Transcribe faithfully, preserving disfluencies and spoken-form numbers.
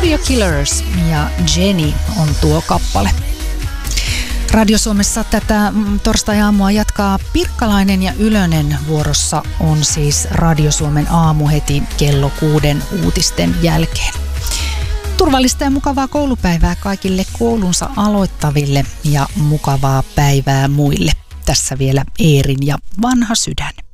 Studio Killers ja Jenny on tuo kappale. Radio Suomessa tätä torstai-aamua jatkaa Pirkkalainen ja Ylönen. Vuorossa on siis Radio Suomen aamu heti kello kuuden uutisten jälkeen. Turvallista ja mukavaa koulupäivää kaikille koulunsa aloittaville ja mukavaa päivää muille. Tässä vielä Eerin ja Vanha sydän.